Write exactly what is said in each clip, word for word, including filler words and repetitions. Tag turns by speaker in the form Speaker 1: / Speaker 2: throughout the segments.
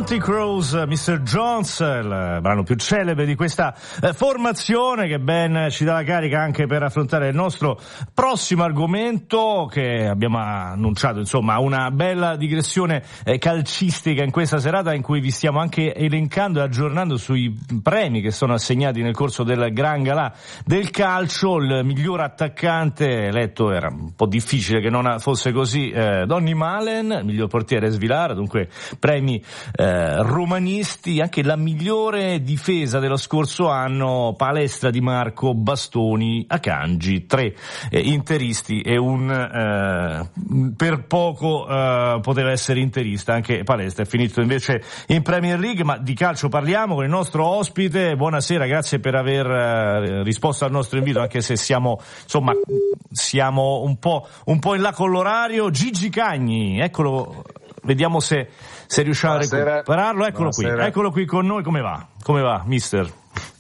Speaker 1: Counting Crows, mister Jones, il brano più celebre di questa eh, formazione che ben ci dà la carica anche per affrontare il nostro prossimo argomento, che abbiamo annunciato, insomma, una bella digressione eh, calcistica in questa serata in cui vi stiamo anche elencando e aggiornando sui premi che sono assegnati nel corso del Gran Galà del calcio. Il miglior attaccante eletto, era un po' difficile che non fosse così, eh, Donny Malen, il miglior portiere Svilar, dunque premi eh, romanisti. Anche la migliore difesa dello scorso anno, Palestra, Di Marco, Bastoni, Akanji, tre eh, interisti e un eh, per poco eh, poteva essere interista anche Palestra, è finito invece in Premier League. Ma di calcio parliamo con il nostro ospite. Buonasera, grazie per aver eh, risposto al nostro invito, anche se siamo insomma siamo un po' un po' in là con l'orario. Gigi Cagni, eccolo, vediamo se se riusciamo a recuperarlo. Eccolo Buonasera. qui, eccolo qui con noi. Come va? Come va, mister?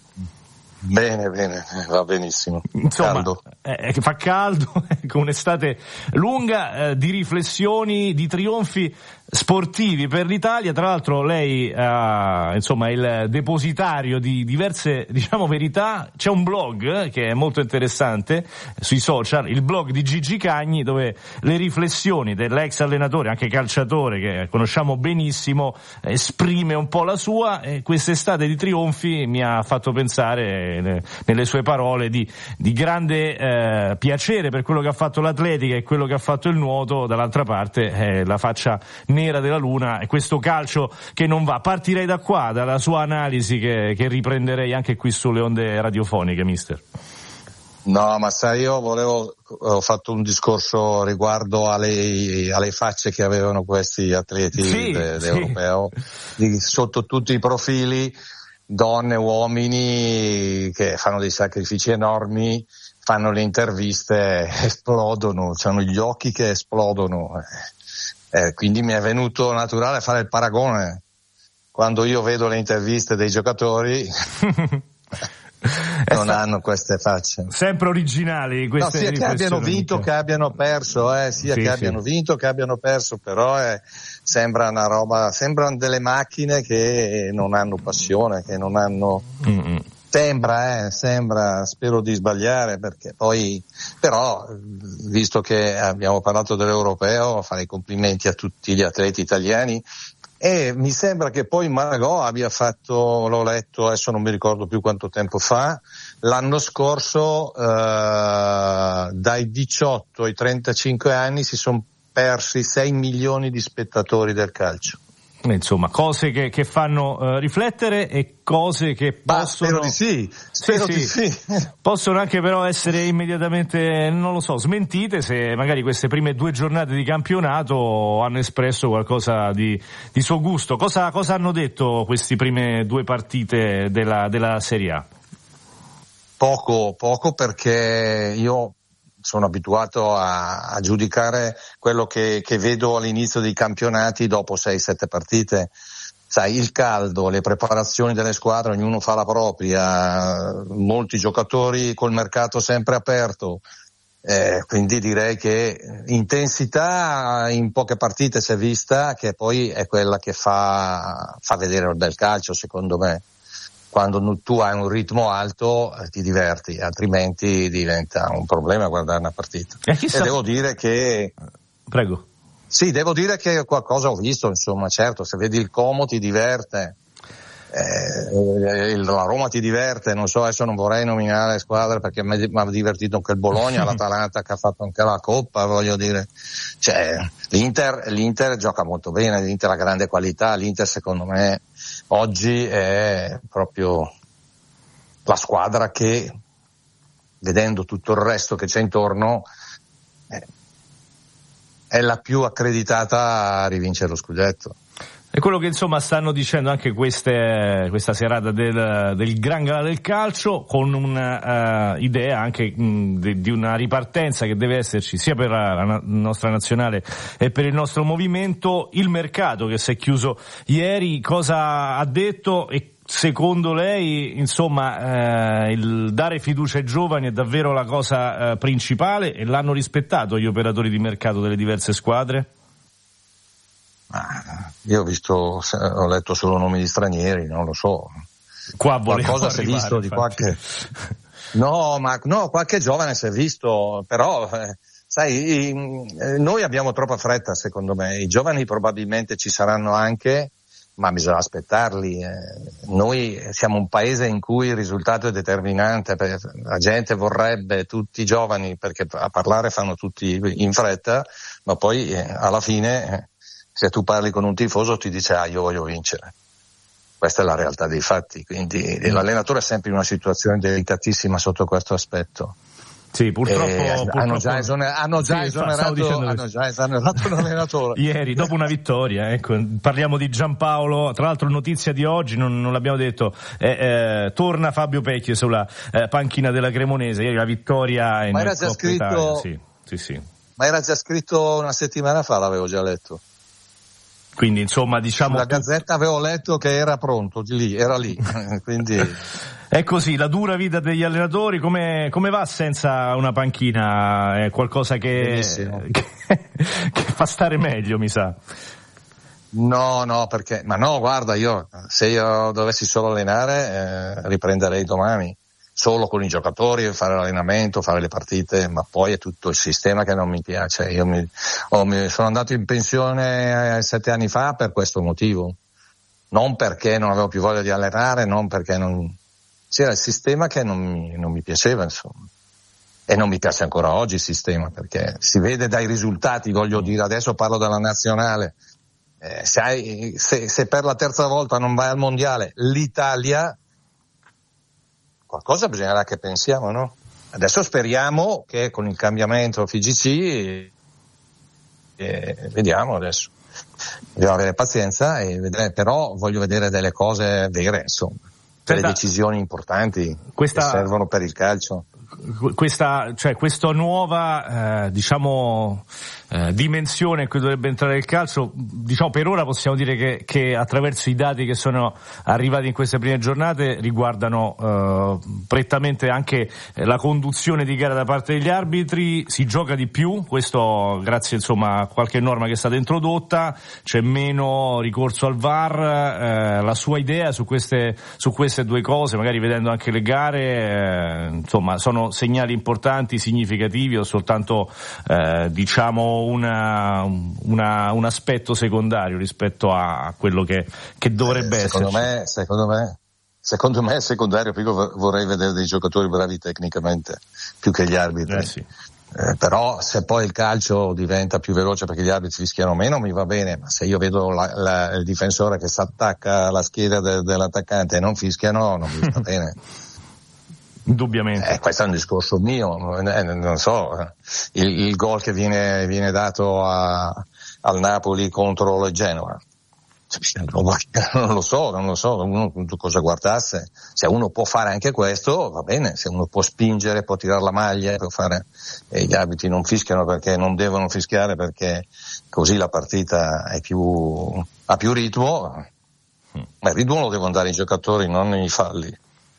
Speaker 2: Bene, bene, va benissimo.
Speaker 1: Insomma,
Speaker 2: caldo.
Speaker 1: Eh, fa caldo, con un'estate lunga, eh, di riflessioni, di trionfi sportivi per l'Italia. Tra l'altro lei ha, insomma, è il depositario di diverse, diciamo, verità. C'è un blog che è molto interessante sui social, il blog di Gigi Cagni, dove le riflessioni dell'ex allenatore, anche calciatore, che conosciamo benissimo, esprime un po' la sua, e quest'estate di trionfi mi ha fatto pensare, nelle sue parole, di, di grande eh, piacere per quello che ha fatto l'atletica e quello che ha fatto il nuoto, dall'altra parte eh, la faccia nera della luna e questo calcio che non va. Partirei da qua, dalla sua analisi, che, che riprenderei anche qui sulle onde radiofoniche, mister.
Speaker 2: No, ma sai, io volevo, ho fatto un discorso riguardo alle, alle facce che avevano questi atleti
Speaker 1: sì,
Speaker 2: de,
Speaker 1: sì.
Speaker 2: d'Europeo, di, sotto tutti i profili, donne, uomini che fanno dei sacrifici enormi, fanno le interviste, esplodono, hanno gli occhi che esplodono. Eh, quindi mi è venuto naturale fare il paragone. Quando io vedo le interviste dei giocatori non hanno queste facce.
Speaker 1: Sempre originali queste,
Speaker 2: no, sia che abbiano vinto che abbiano perso, eh, sia sì, che sì. abbiano vinto che abbiano perso, però eh, sembra una roba, sembrano delle macchine che non hanno passione, che non hanno mm-hmm. Sembra, eh, sembra, spero di sbagliare, perché poi, però, visto che abbiamo parlato dell'Europeo, fare i complimenti a tutti gli atleti italiani, e mi sembra che poi Margot abbia fatto, l'ho letto, adesso non mi ricordo più quanto tempo fa, l'anno scorso, eh, dai diciotto ai trentacinque anni si sono persi sei milioni di spettatori del calcio.
Speaker 1: Insomma, cose che, che fanno uh, riflettere e cose che possono...
Speaker 2: Ma spero di sì, spero
Speaker 1: sì,
Speaker 2: di
Speaker 1: sì.
Speaker 2: sì.
Speaker 1: Possono anche però essere immediatamente, non lo so, smentite se magari queste prime due giornate di campionato hanno espresso qualcosa di, di suo gusto. Cosa, cosa hanno detto queste prime due partite della, della Serie A?
Speaker 2: Poco, poco, perché io sono abituato a, a giudicare quello che, che vedo all'inizio dei campionati dopo sei sette partite. Sai, il caldo, le preparazioni delle squadre, ognuno fa la propria, molti giocatori col mercato sempre aperto, eh, quindi direi che intensità in poche partite si è vista, che poi è quella che fa, fa vedere il bel calcio, secondo me. Quando tu hai un ritmo alto eh, ti diverti, altrimenti diventa un problema guardare una partita. E, e devo dire che...
Speaker 1: Prego.
Speaker 2: Sì, devo dire che qualcosa ho visto, insomma, certo, se vedi il Como ti diverte, eh, la Roma ti diverte, non so, adesso non vorrei nominare le squadre perché mi ha divertito anche il Bologna, l'Atalanta che ha fatto anche la Coppa, voglio dire. Cioè, l'Inter, l'Inter gioca molto bene, l'Inter ha grande qualità, l'Inter secondo me oggi è proprio la squadra che, vedendo tutto il resto che c'è intorno, eh, è la più accreditata a rivincere lo scudetto.
Speaker 1: È quello che insomma stanno dicendo anche queste, questa serata del, del Gran Galà del calcio, con un'idea uh, idea anche mh, di, di una ripartenza che deve esserci sia per la, la nostra nazionale e per il nostro movimento. Il mercato che si è chiuso ieri, cosa ha detto e secondo lei, insomma, eh, il dare fiducia ai giovani è davvero la cosa eh, principale, e l'hanno rispettato gli operatori di mercato delle diverse squadre?
Speaker 2: Ah, io ho visto, ho letto solo nomi di stranieri, non lo so.
Speaker 1: Qua
Speaker 2: qualcosa si è visto infatti. Di qualche no ma no qualche giovane si è visto, però eh, sai eh, noi abbiamo troppa fretta secondo me, i giovani probabilmente ci saranno anche, ma bisogna aspettarli. Eh, noi siamo un paese in cui il risultato è determinante, la gente vorrebbe tutti i giovani, perché a parlare fanno tutti in fretta, ma poi eh, alla fine eh, se tu parli con un tifoso ti dice ah io voglio vincere. Questa è la realtà dei fatti, quindi mm. l'allenatore è sempre in una situazione delicatissima sotto questo aspetto.
Speaker 1: Sì, purtroppo,
Speaker 2: eh,
Speaker 1: purtroppo
Speaker 2: hanno già, esoner- hanno già, sì, esonerato, hanno già esonerato un allenatore.
Speaker 1: Ieri, dopo una vittoria, ecco, parliamo di Giampaolo, tra l'altro notizia di oggi, non, non l'abbiamo detto, eh, eh, torna Fabio Pecchio sulla eh, panchina della Cremonese, ieri la vittoria in
Speaker 2: Ma era già scritto,
Speaker 1: Italia, sì, sì, sì.
Speaker 2: Ma era già scritto una settimana fa, l'avevo già letto.
Speaker 1: Quindi insomma diciamo
Speaker 2: la Gazzetta avevo letto che era pronto, lì, era lì, quindi
Speaker 1: è così, la dura vita degli allenatori. Come, come va senza una panchina? È qualcosa che, che, che fa stare meglio, mi sa.
Speaker 2: No, no, perché, ma no, guarda, io se io dovessi solo allenare eh, riprenderei domani, solo con i giocatori, fare l'allenamento, fare le partite, ma poi è tutto il sistema che non mi piace. Io mi, oh, mi sono andato in pensione eh, sette anni fa per questo motivo, non perché non avevo più voglia di allenare, non perché non c'era il sistema che non mi, non mi piaceva, insomma. E non mi piace ancora oggi il sistema, perché si vede dai risultati, voglio dire, adesso parlo della nazionale, eh, se, hai, se, se per la terza volta non vai al mondiale l'Italia, qualcosa bisognerà che pensiamo, no? Adesso speriamo che con il cambiamento F G C eh, vediamo adesso, dobbiamo avere pazienza e vedere, però voglio vedere delle cose vere, insomma, delle decisioni importanti questa, che servono per il calcio.
Speaker 1: Questa, cioè questa nuova eh, diciamo eh, dimensione in cui dovrebbe entrare il calcio, diciamo per ora possiamo dire che, che attraverso i dati che sono arrivati in queste prime giornate riguardano eh, prettamente anche la conduzione di gara da parte degli arbitri, si gioca di più, questo grazie insomma a qualche norma che è stata introdotta, c'è meno ricorso al V A R, eh, la sua idea su queste su queste due cose, magari vedendo anche le gare, eh, insomma sono segnali importanti, significativi o soltanto eh, diciamo una, una, un aspetto secondario rispetto a quello che, che dovrebbe
Speaker 2: eh, secondo
Speaker 1: essere?
Speaker 2: Me, secondo me, secondo me è secondario, perché vorrei vedere dei giocatori bravi tecnicamente più che gli arbitri.
Speaker 1: Eh sì.
Speaker 2: Eh, però se poi il calcio diventa più veloce perché gli arbitri fischiano meno mi va bene, ma se io vedo la, la, il difensore che si attacca alla schiena de, dell'attaccante e non fischiano non mi sta bene.
Speaker 1: Indubbiamente.
Speaker 2: Eh, questo è un discorso mio, eh, non so, il, il gol che viene, viene dato a, al Napoli contro il Genoa, non lo so, non lo so, uno cosa guardasse, se uno può fare anche questo va bene, se uno può spingere, può tirare la maglia, può fare, e gli arbitri non fischiano perché non devono fischiare perché così la partita è più, ha più ritmo, ma il ritmo lo devono dare i giocatori, non i falli.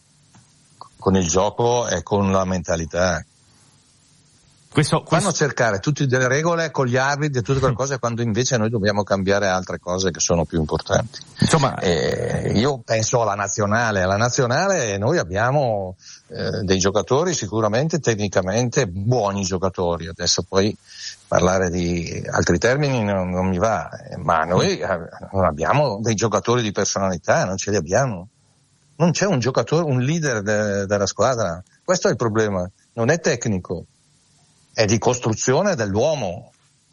Speaker 2: Con il gioco e con la mentalità.
Speaker 1: Questo, questo...
Speaker 2: Fanno cercare tutte delle regole con gli arbitri e tutte quelle cose quando invece noi dobbiamo cambiare altre cose che sono più importanti.
Speaker 1: Insomma,
Speaker 2: eh, io penso alla nazionale, alla nazionale noi abbiamo eh, dei giocatori sicuramente tecnicamente buoni giocatori, adesso poi parlare di altri termini non, non mi va, ma noi eh, non abbiamo dei giocatori di personalità, non ce li abbiamo. Non c'è un giocatore, un leader de, della squadra. Questo è il problema. Non è tecnico, è di costruzione dell'uomo.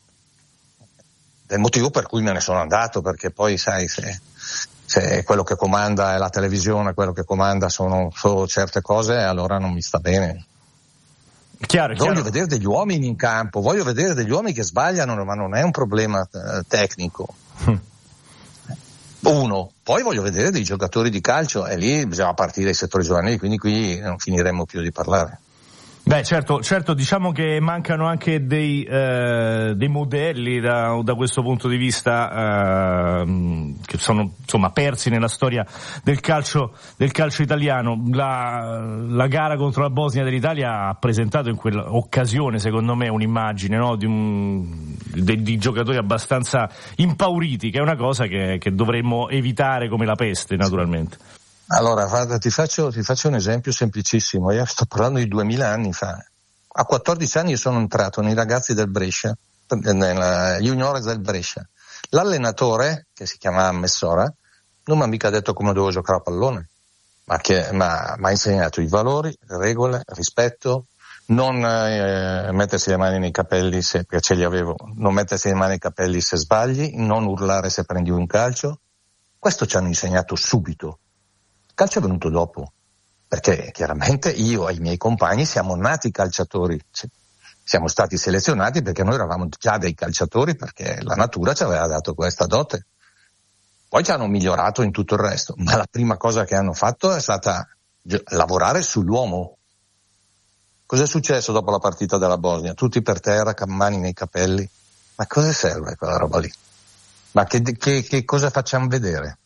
Speaker 2: È il motivo per cui me ne sono andato, perché poi sai, se, se quello che comanda è la televisione, quello che comanda sono solo certe cose, allora non mi sta bene.
Speaker 1: Chiaro,
Speaker 2: voglio
Speaker 1: chiaro.
Speaker 2: vedere degli uomini in campo, voglio vedere degli uomini che sbagliano, ma non è un problema eh, tecnico. Hm. Uno, poi voglio vedere dei giocatori di calcio e lì bisogna partire dai settori giovanili, quindi qui non finiremo più di parlare.
Speaker 1: Beh, certo, certo, diciamo che mancano anche dei, eh, dei modelli da, da questo punto di vista, eh, che sono insomma persi nella storia del calcio del calcio italiano. La, la gara contro la Bosnia dell'Italia ha presentato in quell'occasione secondo me un'immagine, no, di, un, di, di giocatori abbastanza impauriti, che è una cosa che, che dovremmo evitare come la peste, naturalmente.
Speaker 2: Allora guarda, ti faccio, ti faccio un esempio semplicissimo. Io sto parlando di duemila anni fa. A quattordici anni sono entrato nei ragazzi del Brescia, nella juniores del Brescia. L'allenatore, che si chiamava Messora, non mi ha mica detto come dovevo giocare a pallone, ma che mi ha insegnato i valori, le regole, il rispetto, non eh, mettersi le mani nei capelli se, perché ce li avevo, non mettersi le mani nei capelli se sbagli, non urlare se prendi un calcio. Questo ci hanno insegnato subito. Il calcio è venuto dopo. Perché chiaramente io e i miei compagni siamo nati calciatori, siamo stati selezionati perché noi eravamo già dei calciatori, perché la natura ci aveva dato questa dote. Poi ci hanno migliorato in tutto il resto, ma la prima cosa che hanno fatto è stata lavorare sull'uomo. Cos'è successo dopo la partita della Bosnia? Tutti per terra, mani nei capelli. Ma cosa serve quella roba lì? Ma che, che, che cosa facciamo vedere?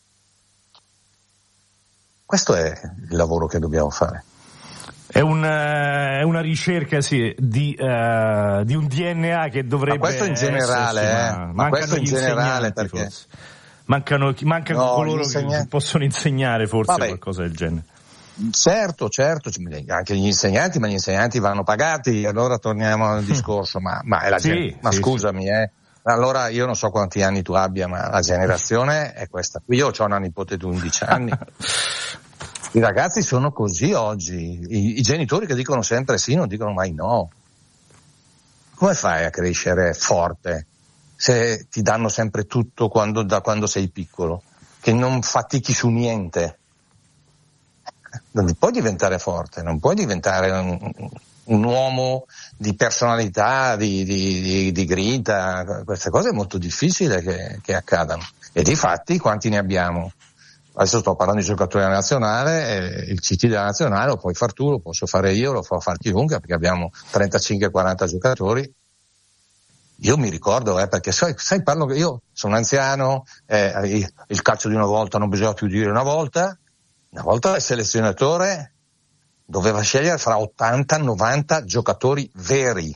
Speaker 2: Questo è il lavoro che dobbiamo fare.
Speaker 1: È, un, è una ricerca, sì, di, uh, di un D N A che dovrebbe.
Speaker 2: Ma questo in generale,
Speaker 1: esserci,
Speaker 2: eh.
Speaker 1: ma
Speaker 2: ma questo in generale perché
Speaker 1: forse. mancano, mancano no, coloro
Speaker 2: insegnanti
Speaker 1: che possono insegnare forse
Speaker 2: Vabbè.
Speaker 1: qualcosa del genere.
Speaker 2: Certo, certo, anche gli insegnanti, ma gli insegnanti vanno pagati. Allora torniamo al discorso. ma, ma, è la
Speaker 1: sì,
Speaker 2: gen- ma
Speaker 1: sì,
Speaker 2: scusami,
Speaker 1: sì.
Speaker 2: eh. Allora io non so quanti anni tu abbia, ma la generazione è questa. Io ho una nipote di undici anni. I ragazzi sono così oggi. I, I genitori che dicono sempre sì non dicono mai no. Come fai a crescere forte se ti danno sempre tutto quando, da quando sei piccolo? Che non fatichi su niente. Non puoi diventare forte, non puoi diventare un, un uomo di personalità, di, di, di, di grinta. Queste cose è molto difficile che, che accadano. E difatti quanti ne abbiamo? Adesso sto parlando di giocatori della nazionale, eh, il C T della nazionale lo puoi far tu, lo posso fare io, lo può far chiunque, perché abbiamo trentacinque quaranta giocatori. Io mi ricordo, eh, perché sai, sai parlo che io sono anziano, eh, il calcio di una volta non bisogna più dire una volta. Una volta il selezionatore doveva scegliere fra ottanta novanta giocatori veri.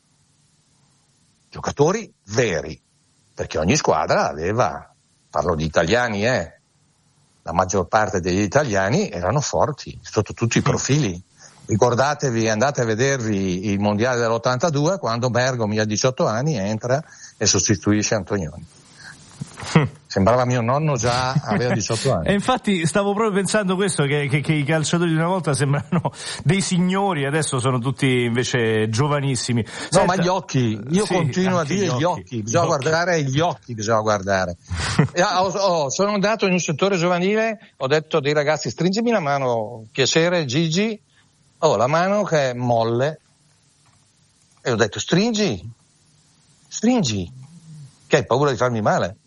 Speaker 2: Giocatori veri. Perché ogni squadra aveva, parlo di italiani, eh, la maggior parte degli italiani erano forti, sotto tutti i profili. Ricordatevi, andate a vedervi il mondiale dell'ottantadue, quando Bergomi a diciotto anni entra e sostituisce Antonioni. Sembrava mio nonno già aveva diciotto anni.
Speaker 1: E infatti stavo proprio pensando questo, che, che, che i calciatori di una volta sembrano dei signori, adesso sono tutti invece giovanissimi.
Speaker 2: No,
Speaker 1: Senta,
Speaker 2: ma gli occhi, io
Speaker 1: sì,
Speaker 2: continuo a dire gli occhi, gli occhi. bisogna gli guardare occhi. Gli occhi, bisogna guardare. e, oh, oh, sono andato in un settore giovanile, ho detto dei ragazzi stringimi la mano, piacere Gigi, ho oh, la mano che è molle, e ho detto stringi, stringi. Che hai paura di farmi male?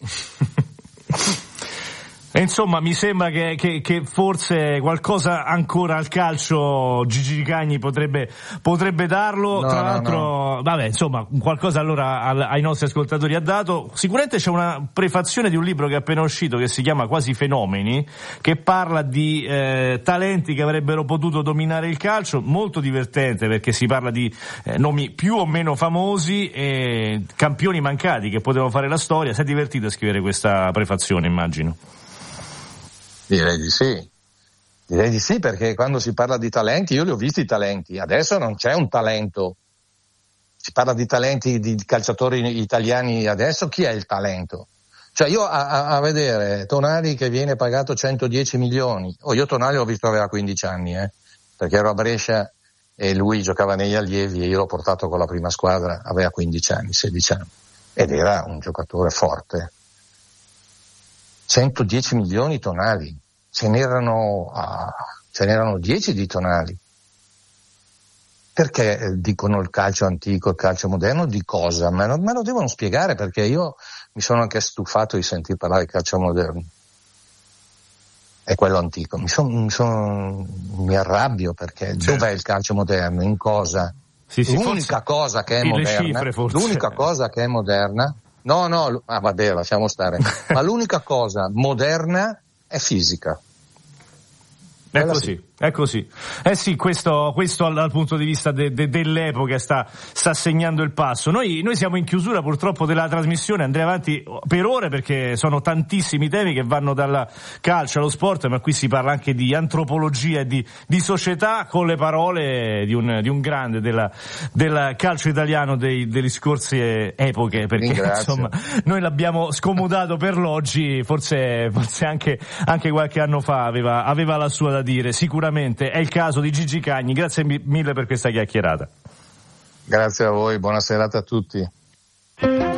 Speaker 1: E insomma, mi sembra che, che, che forse qualcosa ancora al calcio Gigi Cagni potrebbe, potrebbe darlo.
Speaker 2: No,
Speaker 1: Tra
Speaker 2: no,
Speaker 1: l'altro,
Speaker 2: no.
Speaker 1: vabbè, insomma, qualcosa allora al, ai nostri ascoltatori ha dato. Sicuramente c'è una prefazione di un libro che è appena uscito, che si chiama Quasi Fenomeni, che parla di eh, talenti che avrebbero potuto dominare il calcio. Molto divertente, perché si parla di eh, nomi più o meno famosi e campioni mancati che potevano fare la storia. Si è divertito a scrivere questa prefazione, immagino.
Speaker 2: Direi di sì, direi di sì, perché quando si parla di talenti, io li ho visti i talenti, adesso non c'è un talento, si parla di talenti di calciatori italiani adesso, chi è il talento? Cioè io a, a, a vedere Tonali che viene pagato centodieci milioni, oh, io Tonali l'ho visto aveva quindici anni, eh, perché ero a Brescia e lui giocava negli allievi e io l'ho portato con la prima squadra, aveva quindici anni, sedici anni, ed era un giocatore forte. centodieci milioni Tonali, ce n'erano, ah, ce n'erano dieci di Tonali. Perché eh, dicono il calcio antico, il calcio moderno, di cosa? Me lo, me lo devono spiegare, perché io mi sono anche stufato di sentir parlare di calcio moderno. È quello antico. Mi, son, mi, son, mi arrabbio perché certo. Dov'è il calcio moderno? In cosa?
Speaker 1: Sì, sì,
Speaker 2: l'unica cosa che è moderna,
Speaker 1: cifre,
Speaker 2: l'unica cosa che è moderna No, no, ah, vabbè, lasciamo stare. Ma l'unica cosa moderna è fisica.
Speaker 1: È così, sì. È così. Eh sì, questo, questo dal, dal punto di vista de, de, dell'epoca sta, sta segnando il passo. Noi, noi siamo in chiusura purtroppo della trasmissione, andrei avanti per ore perché sono tantissimi temi che vanno dal calcio allo sport, ma qui si parla anche di antropologia e di, di società, con le parole di un, di un grande della, del calcio italiano dei, delle scorse epoche, perché
Speaker 2: Ringrazio.
Speaker 1: Insomma noi l'abbiamo scomodato per l'oggi, forse, forse anche, anche qualche anno fa aveva, aveva la sua da dire. Sicuramente è il caso di Gigi Cagni. Grazie mille per questa chiacchierata.
Speaker 2: Grazie a voi, buona serata a tutti.